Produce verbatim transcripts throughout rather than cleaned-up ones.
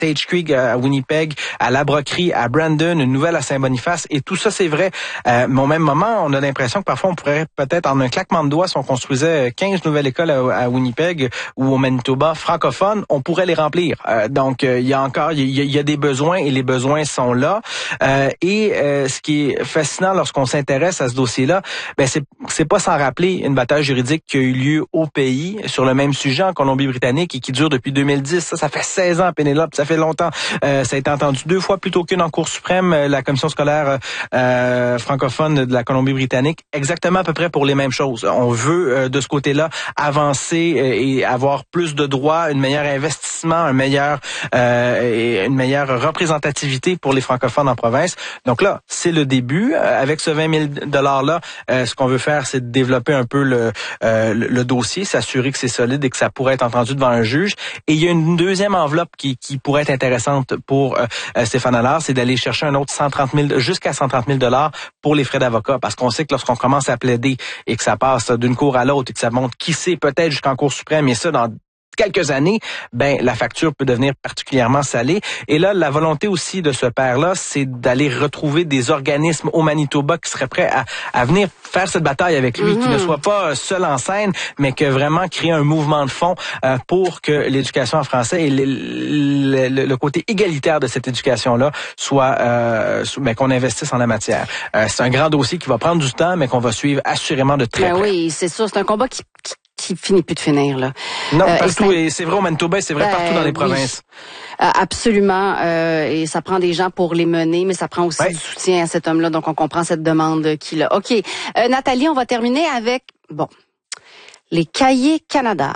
Stage Creek à Winnipeg, à La Broquerie, à Brandon, une nouvelle à Saint-Boniface. Et tout ça, c'est vrai. Euh, mais au même moment, on a l'impression que parfois, on pourrait peut-être, en un claquement de doigts, si on construisait quinze nouvelles écoles à, à Winnipeg ou au Manitoba francophones, on pourrait les remplir. Euh, donc, euh, il y a encore, il y a, il y a des besoins et les besoins sont là. Euh, et euh, ce qui est fascinant lorsqu'on s'intéresse à ce dossier-là, ben c'est c'est pas sans rappeler une bataille juridique qui a eu lieu au pays sur le même sujet en Colombie-Britannique et qui dure depuis deux mille dix. Ça, ça fait seize ans, Pénélope, ça fait longtemps. Euh, ça a été entendu deux fois plutôt qu'une en Cour suprême, la commission scolaire euh, francophone de la Colombie-Britannique, exactement à peu près pour les mêmes choses. On veut euh, de ce côté-là avancer euh, et avoir plus de droits, un meilleur investissement, un meilleur euh, et une meilleure représentativité pour les francophones en province. Donc là, c'est le début. Euh, avec ce vingt mille dollars-là, euh, ce qu'on veut faire, c'est de développer un peu le, euh, le, le dossier, s'assurer que c'est solide et que ça pourrait être entendu devant un juge. Et il y a une deuxième enveloppe qui, qui pourrait être intéressante pour euh, Stéphane Allard, c'est d'aller chercher un autre cent trente mille, jusqu'à cent trente mille dollars pour les frais d'avocat. Parce qu'on sait que lorsqu'on commence à plaider et que ça passe d'une cour à l'autre et que ça monte qui sait peut-être jusqu'en Cour suprême, et ça dans quelques années, ben la facture peut devenir particulièrement salée. Et là, la volonté aussi de ce père-là, c'est d'aller retrouver des organismes au Manitoba qui seraient prêts à, à venir faire cette bataille avec lui, mm-hmm. qui ne soit pas seul en scène, mais que vraiment créer un mouvement de fond euh, pour que l'éducation en français et le, le, le, le côté égalitaire de cette éducation-là soit, euh, ben, qu'on investisse en la matière. Euh, c'est un grand dossier qui va prendre du temps, mais qu'on va suivre assurément de très ben près. Oui, c'est sûr, c'est un combat qui, qui qui finit plus de finir, là. Non, euh, partout, et, et c'est vrai au Manitoba, c'est vrai ben, partout dans les provinces. Oui. Euh, absolument, euh, et ça prend des gens pour les mener, mais ça prend aussi ouais. du soutien à cet homme-là, donc on comprend cette demande qu'il a. OK, euh, Nathalie, on va terminer avec, bon, les Cahiers Canada.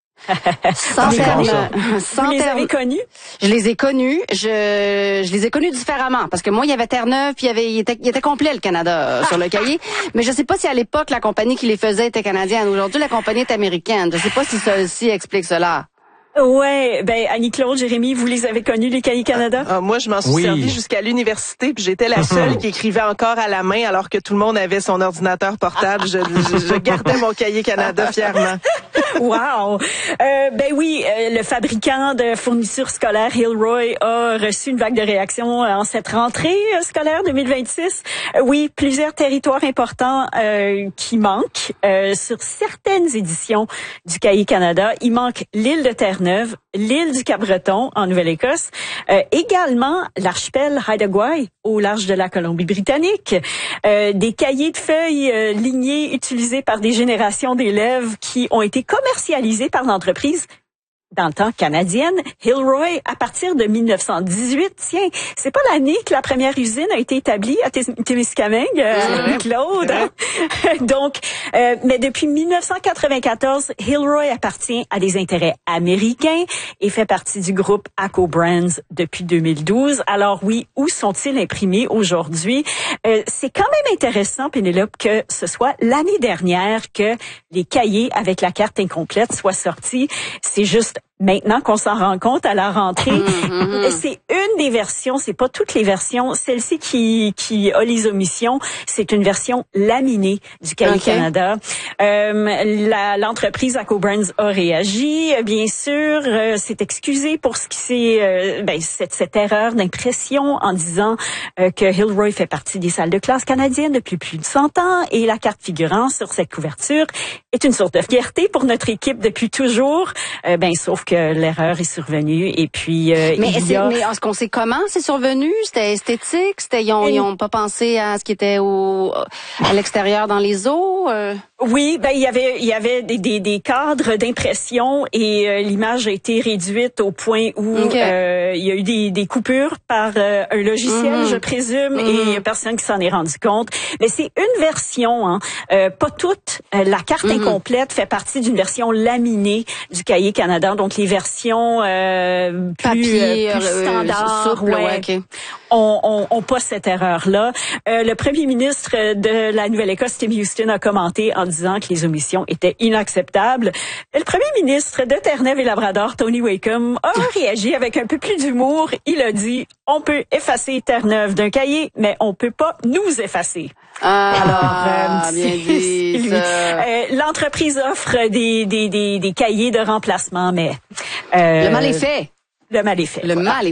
Sans terme, sans Vous les terme, avez connus? Je les ai connus. Je, je les ai connus différemment. Parce que moi, il y avait Terre-Neuve, puis il y avait, il était, il était complet, le Canada, euh, sur le cahier. Mais je sais pas si à l'époque, la compagnie qui les faisait était canadienne. Aujourd'hui, la compagnie est américaine. Je sais pas si ceci explique cela. Ouais, ben Annie-Claude, Jérémy, vous les avez connus, les Cahiers Canada? Ah, moi, je m'en suis oui. servi jusqu'à l'université, puis j'étais la seule qui écrivait encore à la main, alors que tout le monde avait son ordinateur portable. Je, je, je gardais mon Cahier Canada fièrement. Wow! Euh, ben oui, euh, le fabricant de fournitures scolaires Hilroy a reçu une vague de réactions en cette rentrée scolaire deux mille vingt-six. Euh, oui, plusieurs territoires importants euh, qui manquent euh, sur certaines éditions du Cahier Canada. Il manque l'île de Terre-Neuve, l'île du Cap-Breton en Nouvelle-Écosse, euh, également l'archipel Haida-Gwaii au large de la Colombie-Britannique, euh, des cahiers de feuilles euh, lignés utilisés par des générations d'élèves qui ont été commercialisés par l'entreprise dans le temps canadienne, Hilroy, à partir de mille neuf cent dix-huit. Tiens, c'est pas l'année que la première usine a été établie à Témiscamingue, euh, Claude. Hein? Donc, euh, mais depuis mille neuf cent quatre-vingt-quatorze, Hilroy appartient à des intérêts américains et fait partie du groupe ACO Brands depuis deux mille douze. Alors oui, où sont-ils imprimés aujourd'hui? Euh, c'est quand même intéressant, Pénélope, que ce soit l'année dernière que les cahiers avec la carte incomplète soient sortis. C'est juste maintenant qu'on s'en rend compte à la rentrée. Mm-hmm. C'est une des versions, c'est pas toutes les versions. Celle-ci qui qui a les omissions, c'est une version laminée du Cahier okay. Canada. Euh, la, l'entreprise ACO Brands a réagi, bien sûr, euh, s'est excusée pour ce qui s'est euh, ben cette, cette erreur d'impression en disant euh, que Hilroy fait partie des salles de classe canadiennes depuis plus de cent ans et la carte figurant sur cette couverture est une source de fierté pour notre équipe depuis toujours. Euh, ben sauf que l'erreur est survenue et puis euh, mais il y a... mais est-ce qu'on sait comment c'est survenu? C'était esthétique? C'était ils ont, ils ont pas pensé à ce qui était au à l'extérieur dans les eaux? Euh... Oui, ben il y avait il y avait des des, des cadres d'impression et euh, l'image a été réduite au point où okay. euh, il y a eu des des coupures par euh, un logiciel, mm-hmm. je présume, mm-hmm. et il y a personne qui s'en est rendu compte. Mais c'est une version, hein, euh, pas toute. Euh, la carte mm-hmm. incomplète fait partie d'une version laminée du Cahier Canada, donc les versions euh, plus, Papier, euh, plus euh, standards, souple, ouais, ouais, okay. on, on, on pas cette erreur-là. Euh, le premier ministre de la Nouvelle-Écosse, Tim Houston, a commenté en disant que les omissions étaient inacceptables. Le premier ministre de Terre-Neuve et Labrador, Tony Wakeham, a réagi avec un peu plus d'humour. Il a dit, on peut effacer Terre-Neuve d'un cahier, mais on peut pas nous effacer. Ah, alors, euh, bien dit. Euh, l'entreprise offre des, des, des, des cahiers de remplacement, mais... Euh, le mal est fait. Le mal est fait. Le voilà. mal est